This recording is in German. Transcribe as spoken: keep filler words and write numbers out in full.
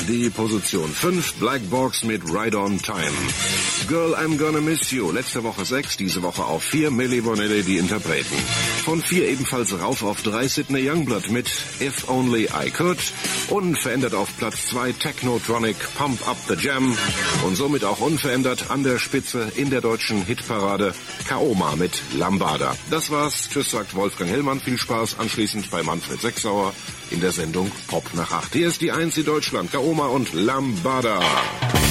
die Position fünf, Black Box mit Ride on Time. Girl, I'm Gonna Miss You, letzte Woche sechs, diese Woche auf vier, Milli Vanilli, die Interpreten. Von vier ebenfalls rauf auf drei, Sydney Youngblood mit If Only I Could. Unverändert auf Platz zwei, Technotronic, Pump Up the Jam. Und somit auch unverändert an der Spitze in der deutschen Hitparade Kaoma mit Lambada. Das war's. Tschüss, sagt Wolfgang Hellmann. Viel Spaß anschließend bei Manfred Sechsauer in der Sendung Pop nach acht. Hier ist die eins in Deutschland, Kaoma und Lambada.